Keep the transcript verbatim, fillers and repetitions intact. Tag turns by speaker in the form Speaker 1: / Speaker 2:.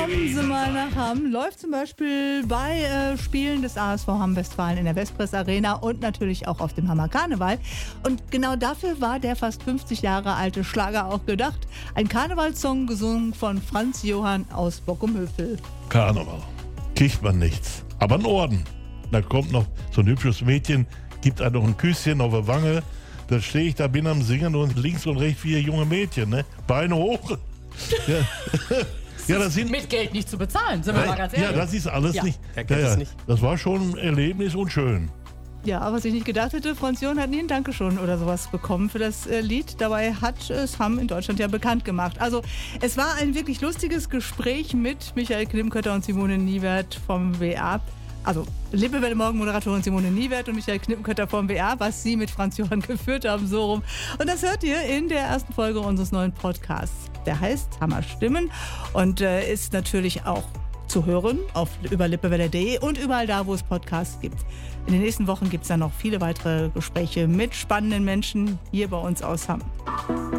Speaker 1: Kommen Sie mal nach Hamm. Läuft zum Beispiel bei äh, Spielen des A S V Hamm-Westfalen in der Vespres Arena und natürlich auch auf dem Hammer Karneval. Und genau dafür war der fast fünfzig Jahre alte Schlager auch gedacht. Ein Karnevalssong gesungen von Franz Johann aus Bockum-Hövel.
Speaker 2: Karneval. Kriegt man nichts. Aber einen Orden. Da kommt noch so ein hübsches Mädchen, gibt einem noch ein Küsschen auf der Wange. Da stehe ich da, bin am Singen und links und rechts vier junge Mädchen, ne? Beine hoch. Ja. Ja, das sind,
Speaker 3: mit Geld nicht zu bezahlen, sind wir mal ganz ehrlich.
Speaker 2: ja, das ist alles
Speaker 3: Ja.
Speaker 2: nicht.
Speaker 4: Wer kennt
Speaker 2: ja,
Speaker 4: es
Speaker 2: ja.
Speaker 4: nicht?
Speaker 2: Das war schon ein Erlebnis und schön.
Speaker 1: Ja, was ich nicht gedacht hätte, Franz Johann hat nie ein Dankeschön oder sowas bekommen für das äh, Lied. Dabei hat es Hamm in Deutschland ja bekannt gemacht. Also es war ein wirklich lustiges Gespräch mit Michael Knippkötter und Simone Niewert vom W A. Also Lippewelle Morgen-Moderatorin Simone Niewert und Michael Knippkötter vom W A, was sie mit Franz Johann geführt haben, so rum. Und das hört ihr in der ersten Folge unseres neuen Podcasts. Der heißt Hammer Stimmen und äh, ist natürlich auch zu hören auf über lippewelle punkt de und überall da, wo es Podcasts gibt. In den nächsten Wochen gibt es dann noch viele weitere Gespräche mit spannenden Menschen hier bei uns aus Hamm.